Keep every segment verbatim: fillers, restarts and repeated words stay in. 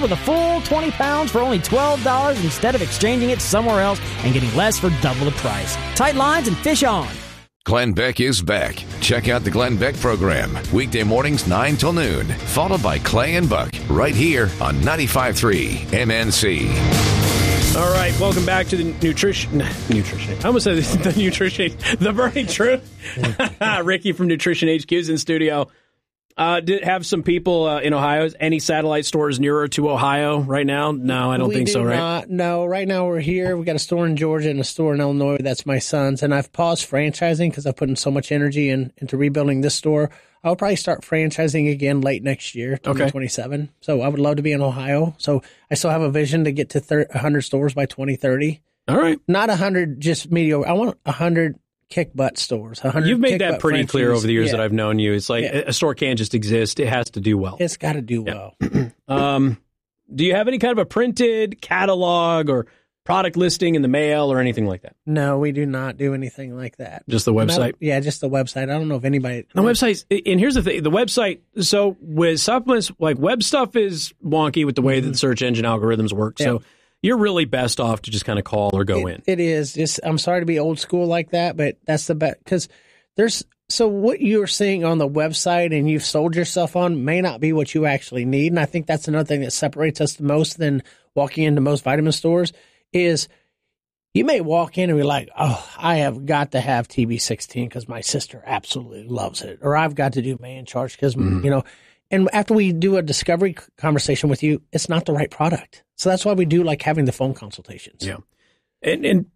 with a full twenty pounds for only twelve dollars instead of exchanging it somewhere else and getting less for double the price. Tight lines and fish on. Glenn Beck is back. Check out the Glenn Beck program, weekday mornings nine till noon, followed by Clay and Buck, right here on ninety-five point three M N C. All right, welcome back to the nutrition. Nutrition. I almost said the nutrition. The Burning Truth. Ricky from Nutrition H Q is in studio. Uh, did have some people uh, in Ohio? Any satellite stores nearer to Ohio right now? No, I don't we think do so, right? Not, no, right now we're here. We got a store in Georgia and a store in Illinois. That's my son's. And I've paused franchising because I've put in so much energy in, into rebuilding this store. I'll probably start franchising again late next year, twenty twenty-seven. Okay. So I would love to be in Ohio. So I still have a vision to get to one hundred stores by twenty thirty. All right. Not one hundred just mediocre. I want one hundred kick butt stores. You've made that pretty clear over the years yeah. that I've known you. It's like yeah. a store can't just exist. It has to do well. It's got to do yeah. well. um, do you have any kind of a printed catalog or product listing in the mail or anything like that? No, we do not do anything like that. Just the website? Yeah, just the website. I don't know if anybody... The website, and here's the thing, the website, so with supplements, like web stuff is wonky with the way mm-hmm. that the search engine algorithms work, yeah. so you're really best off to just kind of call or go it, in. It is. Just, I'm sorry to be old school like that, but that's the best, because there's... So what you're seeing on the website and you've sold yourself on may not be what you actually need, and I think that's another thing that separates us the most than walking into most vitamin stores, is... You may walk in and be like, oh, I have got to have T B sixteen because my sister absolutely loves it. Or I've got to do Man Charge because, mm-hmm. you know, and after we do a discovery conversation with you, it's not the right product. So that's why we do like having the phone consultations. Yeah. And, and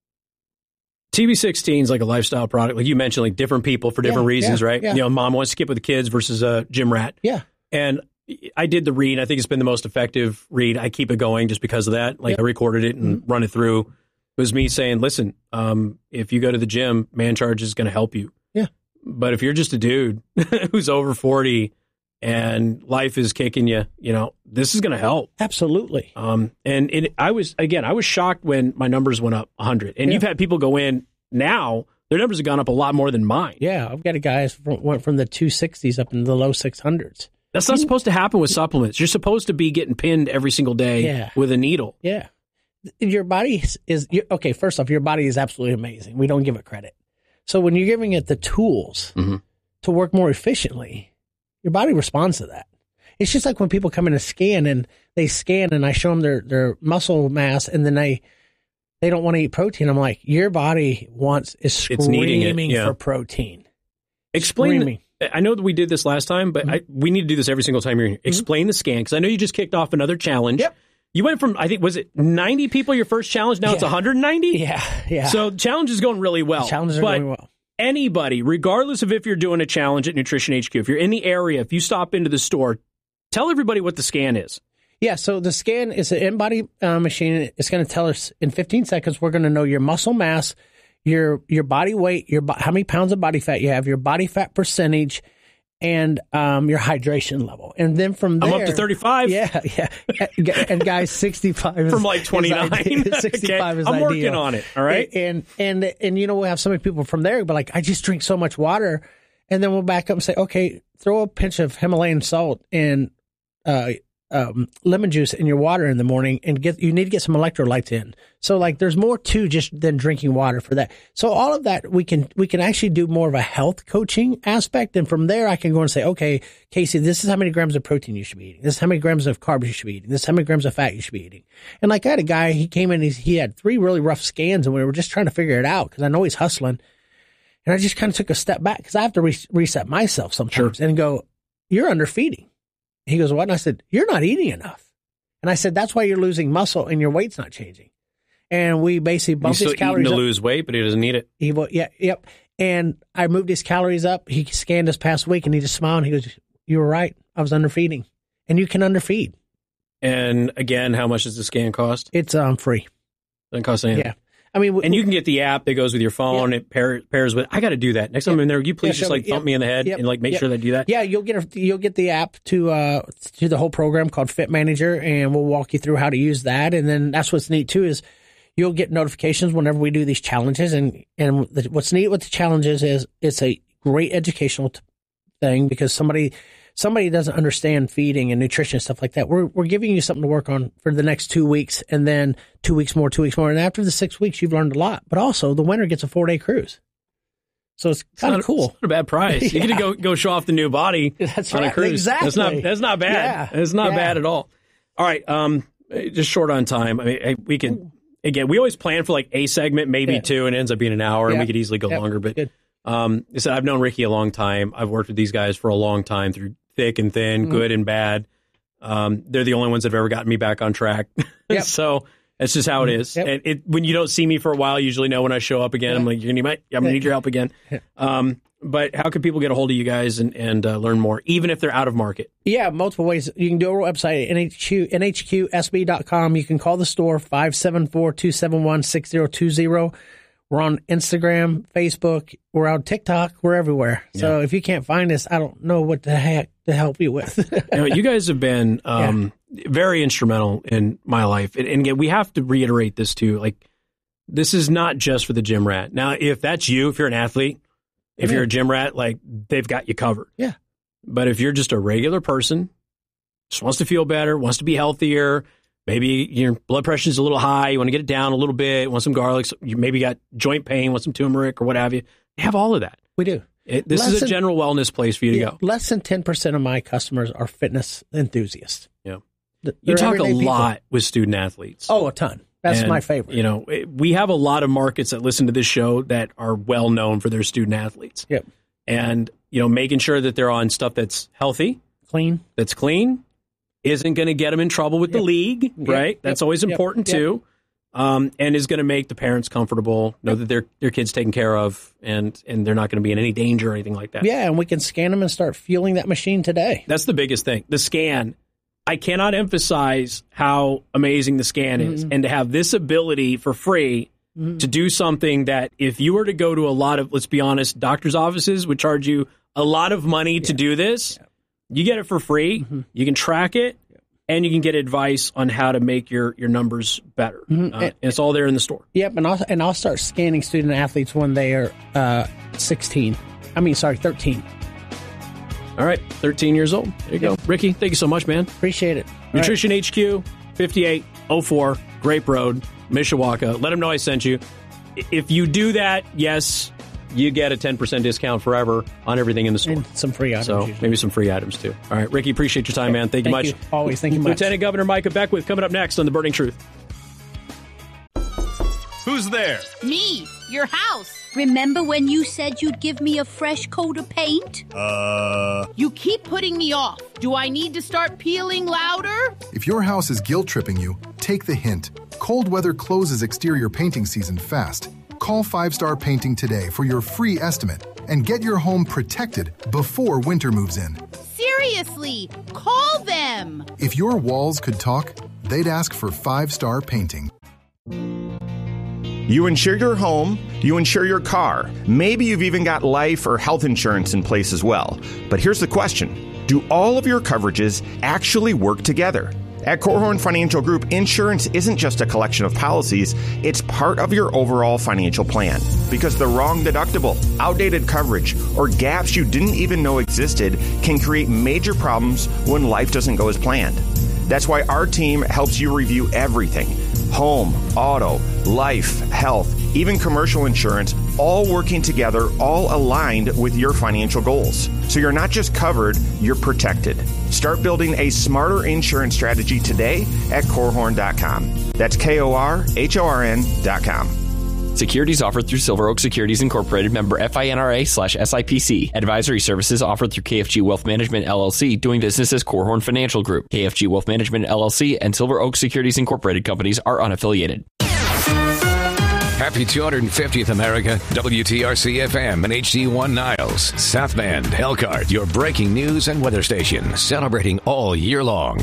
T B sixteen is like a lifestyle product. Like you mentioned, like different people for different yeah, reasons, yeah, right? Yeah. You know, mom wants to skip with the kids versus a gym rat. Yeah. And I did the read. I think it's been the most effective read. I keep it going just because of that. Like yep. I recorded it and mm-hmm. run it through. It was me saying, listen, um, if you go to the gym, Man Charge is going to help you. Yeah. But if you're just a dude who's over forty and life is kicking you, you know, this is going to help. Absolutely. Um, and it, I was, again, I was shocked when my numbers went up one hundred. And yeah. you've had people go in now, their numbers have gone up a lot more than mine. Yeah. I've got a guy who went from the two sixties up into the low six hundreds. That's not supposed to happen with supplements. You're supposed to be getting pinned every single day yeah. with a needle. Yeah. Your body is, okay, first off, your body is absolutely amazing. We don't give it credit. So when you're giving it the tools mm-hmm. to work more efficiently, your body responds to that. It's just like when people come in to scan and they scan and I show them their, their muscle mass and then they they don't want to eat protein. I'm like, your body wants is screaming it, yeah. for protein. Explain. Screaming. I know that we did this last time, but mm-hmm. I, we need to do this every single time you're here. Explain mm-hmm. the scan, because I know you just kicked off another challenge. Yep. You went from, I think, was it ninety people your first challenge? Now yeah. it's one hundred ninety? Yeah, yeah. So challenge is going really well. Challenges are but going well. Anybody, regardless of if you're doing a challenge at Nutrition H Q, if you're in the area, if you stop into the store, tell everybody what the scan is. Yeah, so the scan is an in-body uh, machine. It's going to tell us in fifteen seconds, we're going to know your muscle mass, your your body weight, your how many pounds of body fat you have, your body fat percentage, and um, your hydration level. And then from there... I'm up to thirty-five. Yeah, yeah. And guys, sixty-five is... From like twenty-nine. Is sixty-five okay. is I'm ideal. working on it, all right? And, and, and, and you know, we'll have so many people from there, but like, I just drink so much water. And then we'll back up and say, okay, throw a pinch of Himalayan salt and uh, um, lemon juice in your water in the morning, and get you need to get some electrolytes in. So like there's more to just than drinking water for that. So all of that we can we can actually do more of a health coaching aspect, and from there I can go and say, okay, Casey, this is how many grams of protein you should be eating. This is how many grams of carbs you should be eating. This is how many grams of fat you should be eating. And like I had a guy, he came in, he, he had three really rough scans, and we were just trying to figure it out because I know he's hustling. And I just kind of took a step back because I have to re- reset myself sometimes sure. and go, you're underfeeding. He goes, what? And I said, you're not eating enough. And I said, that's why you're losing muscle and your weight's not changing. And we basically bumped his calories He's still eating to up. lose weight, but he doesn't need it. He, yeah, yep. And I moved his calories up. He scanned us past week and he just smiled and he goes, you were right. I was underfeeding. And you can underfeed. And again, how much does the scan cost? It's um free. Doesn't cost anything. Yeah. I mean, and you can get the app that goes with your phone. Yeah. It pair, pairs with. I got to do that next time yeah. I'm in there. You please yeah, just like yeah. thump me in the head yeah. and like make yeah. sure that I do that. Yeah, you'll get a, you'll get the app to uh to the whole program called Fit Manager, and we'll walk you through how to use that. And then that's what's neat too is you'll get notifications whenever we do these challenges. And and the, what's neat with the challenges is it's a great educational t- thing because somebody somebody doesn't understand feeding and nutrition and stuff like that, we're we're giving you something to work on for the next two weeks, and then two weeks more, two weeks more, and after the six weeks, you've learned a lot. But also, the winner gets a four day cruise, so it's kind of cool. It's not a bad price. yeah. You get to go go show off the new body that's on right. a cruise. Exactly. That's not that's not bad. Yeah. It's not yeah. bad at all. All right, um, just short on time. I mean, we can again. We always plan for like a segment, maybe yeah. two, and it ends up being an hour, yeah. and we could easily go yeah. longer. But Good. um, I said I've known Ricky a long time. I've worked with these guys for a long time through thick and thin, mm-hmm. good and bad. Um, they're the only ones that have ever gotten me back on track. Yep. So that's just how it is. Yep. And it, when you don't see me for a while, you usually know when I show up again. Yeah. I'm like, you're gonna need my, I'm gonna need your help again. Yeah. Um, but how can people get a hold of you guys and, and uh, learn more, even if they're out of market? Yeah, multiple ways. You can do our website at N H Q, N H Q S B dot com. You can call the store five seven four, two seven one, six zero two zero. We're on Instagram, Facebook. We're on TikTok. We're everywhere. So yeah. if you can't find us, I don't know what the heck to help you with. you, know, you guys have been um, yeah. very instrumental in my life. And, and again, we have to reiterate this too. Like, this is not just for the gym rat. Now, if that's you, if you're an athlete, if yeah. you're a gym rat, like, they've got you covered. Yeah. But if you're just a regular person, just wants to feel better, wants to be healthier, maybe your blood pressure is a little high, you want to get it down a little bit, want some garlic, you maybe got joint pain, want some turmeric or what have you. They have all of that. We do. It, this less is a general than, wellness place for you yeah, to go. Less than ten percent of my customers are fitness enthusiasts. Yeah. They're you talk a lot people. with student athletes. Oh, a ton. That's and, my favorite. You know, we have a lot of markets that listen to this show that are well known for their student athletes. Yep. And, you know, making sure that they're on stuff that's healthy, clean, that's clean, isn't going to get them in trouble with yep. the league, yep. right? Yep. That's always important, yep. too. Um, and is going to make the parents comfortable, know yep. that their their kid's taken care of, and, and they're not going to be in any danger or anything like that. Yeah, and we can scan them and start fueling that machine today. That's the biggest thing, the scan. I cannot emphasize how amazing the scan is, mm-hmm. and to have this ability for free mm-hmm. to do something that if you were to go to a lot of, let's be honest, doctor's offices would charge you a lot of money yeah. to do this. Yeah. You get it for free. Mm-hmm. You can track it, yeah. and you can get advice on how to make your, your numbers better. Mm-hmm. Uh, and it's all there in the store. Yep, and I'll, and I'll start scanning student athletes when they are uh, sixteen. I mean, sorry, thirteen. All right, thirteen years old. There you yep. go. Ricky, thank you so much, man. Appreciate it. All Nutrition right. H Q, fifty-eight oh four Grape Road, Mishawaka. Let them know I sent you. If you do that, yes, you get a ten percent discount forever on everything in the store. And some free items. So usually. Maybe some free items, too. All right, Ricky, appreciate your time, man. Thank, thank you much. You. Always. Thank you much. Lieutenant Governor Micah Beckwith coming up next on The Burning Truth. Who's there? Me, your house. Remember when you said you'd give me a fresh coat of paint? Uh... You keep putting me off. Do I need to start peeling louder? If your house is guilt-tripping you, take the hint. Cold weather closes exterior painting season fast. Call Five Star Painting today for your free estimate and get your home protected before winter moves in. Seriously, call them! If your walls could talk, they'd ask for Five Star Painting. You insure your home, you insure your car. Maybe you've even got life or health insurance in place as well. But here's the question. Do all of your coverages actually work together? At Korhorn Financial Group, insurance isn't just a collection of policies, it's part of your overall financial plan. Because the wrong deductible, outdated coverage, or gaps you didn't even know existed can create major problems when life doesn't go as planned. That's why our team helps you review everything. Home, auto, life, health, even commercial insurance, all working together, all aligned with your financial goals. So you're not just covered, you're protected. Start building a smarter insurance strategy today at Korhorn dot com. That's K O R H O R N dot com. Securities offered through Silver Oak Securities Incorporated, member FINRA slash S I P C. Advisory services offered through K F G Wealth Management, L L C, doing business as Korhorn Financial Group. K F G Wealth Management, L L C, and Silver Oak Securities Incorporated companies are unaffiliated. Happy two hundred fiftieth America, W T R C F M and H D one Niles, South Bend, Elkhart, your breaking news and weather station, celebrating all year long.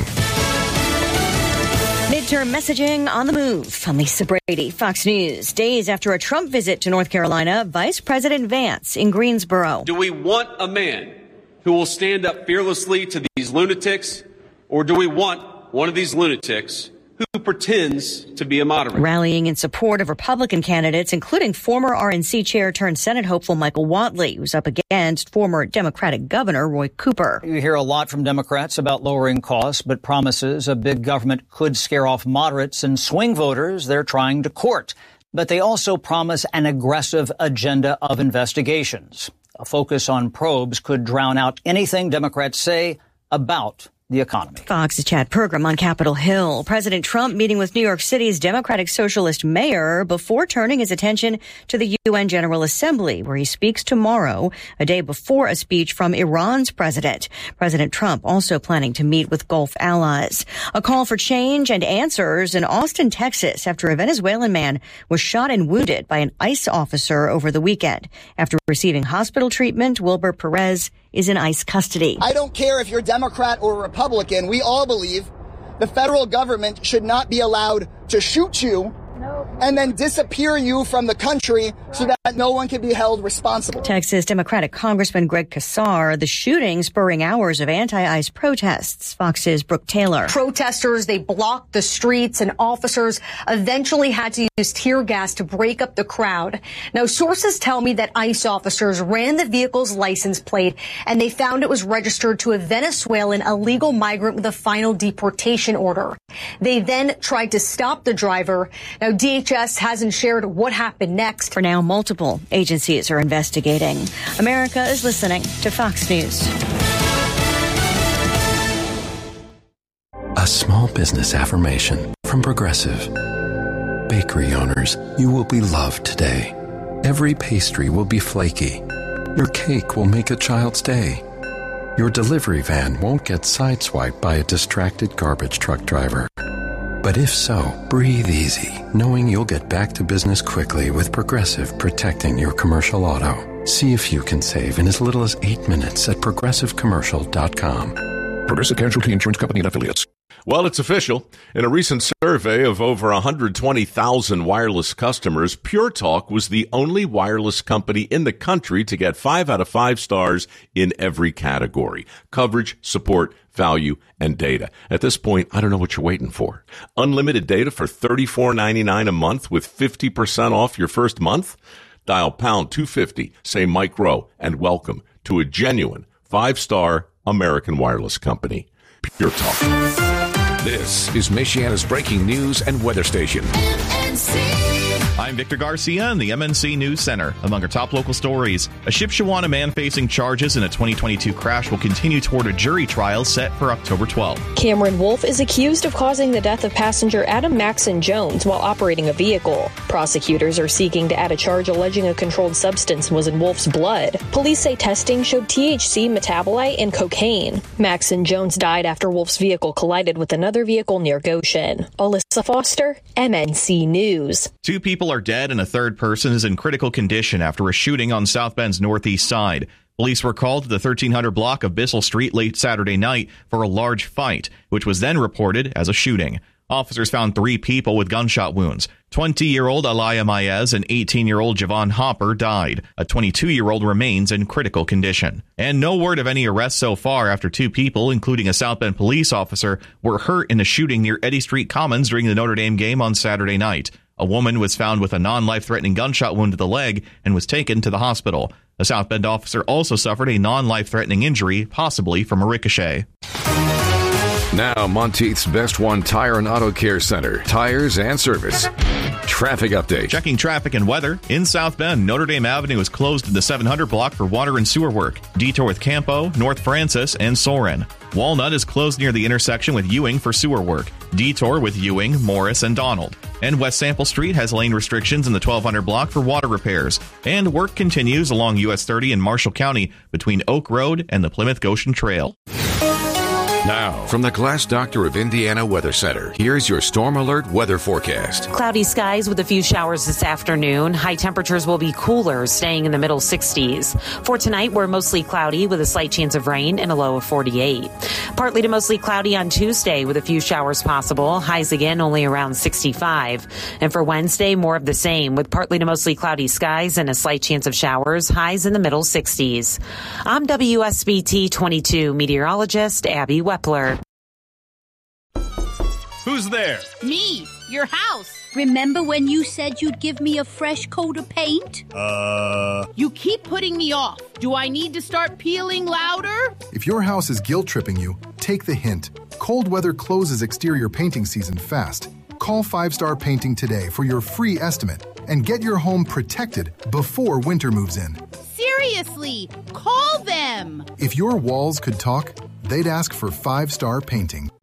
Midterm messaging on the move. I'm Lisa Brady, Fox News. Days after a Trump visit to North Carolina, Vice President Vance in Greensboro. Do we want a man who will stand up fearlessly to these lunatics, or do we want one of these lunatics who pretends to be a moderate. Rallying in support of Republican candidates, including former R N C chair turned Senate hopeful Michael Whatley, who's up against former Democratic Governor Roy Cooper. You hear a lot from Democrats about lowering costs, but promises of big government could scare off moderates and swing voters they're trying to court. But they also promise an aggressive agenda of investigations. A focus on probes could drown out anything Democrats say about the economy. Fox's Chad Pergram on Capitol Hill. President Trump meeting with New York City's Democratic Socialist mayor before turning his attention to the U N General Assembly, where he speaks tomorrow, a day before a speech from Iran's president. President Trump also planning to meet with Gulf allies. A call for change and answers in Austin, Texas, after a Venezuelan man was shot and wounded by an ICE officer over the weekend. After receiving hospital treatment, Wilbur Perez is in ICE custody. I don't care if you're Democrat or Republican. We all believe the federal government should not be allowed to shoot you and then disappear you from the country so that no one can be held responsible. Texas Democratic Congressman Greg Casar, the shooting spurring hours of anti-ICE protests. Fox's Brooke Taylor. Protesters, they blocked the streets and officers eventually had to use tear gas to break up the crowd. Now, sources tell me that ICE officers ran the vehicle's license plate and they found it was registered to a Venezuelan illegal migrant with a final deportation order. They then tried to stop the driver. Now, D H S hasn't shared what happened next. For now, multiple agencies are investigating. America is listening to Fox News. A small business affirmation from Progressive. Bakery owners, you will be loved today. Every pastry will be flaky. Your cake will make a child's day. Your delivery van won't get sideswiped by a distracted garbage truck driver. But if so, breathe easy, knowing you'll get back to business quickly with Progressive protecting your commercial auto. See if you can save in as little as eight minutes at progressive commercial dot com. Progressive Casualty Insurance Company and Affiliates. Well, it's official. In a recent survey of over one hundred twenty thousand wireless customers, Pure Talk was the only wireless company in the country to get five out of five stars in every category: coverage, support, value, and data. At this point, I don't know what you're waiting for. Unlimited data for thirty-four ninety-nine a month with fifty percent off your first month? Dial pound two fifty, say Mike Rowe, and welcome to a genuine five-star American wireless company. Pure Talk. This is Michiana's breaking news and weather station. M N C. I'm Victor Garcia in the M N C News Center. Among our top local stories, a Shipshewana man facing charges in a twenty twenty-two crash will continue toward a jury trial set for October twelfth. Cameron Wolf is accused of causing the death of passenger Adam Maxon Jones while operating a vehicle. Prosecutors are seeking to add a charge alleging a controlled substance was in Wolf's blood. Police say testing showed T H C metabolite and cocaine. Maxon Jones died after Wolf's vehicle collided with another vehicle near Goshen. Alyssa Foster, M N C News. Two people are dead and a third person is in critical condition after a shooting on South Bend's northeast side. Police were called to the thirteen hundred block of Bissell Street late Saturday night for a large fight, which was then reported as a shooting. Officers found three people with gunshot wounds. twenty-year-old Alaya Maez and eighteen-year-old Javon Hopper died. A twenty-two-year-old remains in critical condition. And no word of any arrests so far after two people, including a South Bend police officer, were hurt in a shooting near Eddy Street Commons during the Notre Dame game on Saturday night. A woman was found with a non-life-threatening gunshot wound to the leg and was taken to the hospital. A South Bend officer also suffered a non-life-threatening injury, possibly from a ricochet. Now, Monteith's Best One Tire and Auto Care Center. Tires and service. Traffic update. Checking traffic and weather. In South Bend, Notre Dame Avenue is closed in the seven hundred block for water and sewer work. Detour with Campo, North Francis, and Soren. Walnut is closed near the intersection with Ewing for sewer work. Detour with Ewing, Morris, and Donald. And West Sample Street has lane restrictions in the twelve hundred block for water repairs. And work continues along U S thirty in Marshall County between Oak Road and the Plymouth Goshen Trail. Now, from the Glass Doctor of Indiana Weather Center, here's your Storm Alert weather forecast. Cloudy skies with a few showers this afternoon. High temperatures will be cooler, staying in the middle sixties. For tonight, we're mostly cloudy with a slight chance of rain and a low of forty-eight. Partly to mostly cloudy on Tuesday with a few showers possible. Highs again only around sixty-five. And for Wednesday, more of the same with partly to mostly cloudy skies and a slight chance of showers. Highs in the middle sixties. I'm W S B T twenty-two meteorologist Abby Wepler. Who's there? Me, your house. Remember when you said you'd give me a fresh coat of paint? Uh... You keep putting me off. Do I need to start peeling louder? If your house is guilt-tripping you, take the hint. Cold weather closes exterior painting season fast. Call Five Star Painting today for your free estimate and get your home protected before winter moves in. Seriously, call them. If your walls could talk, they'd ask for Five Star Painting.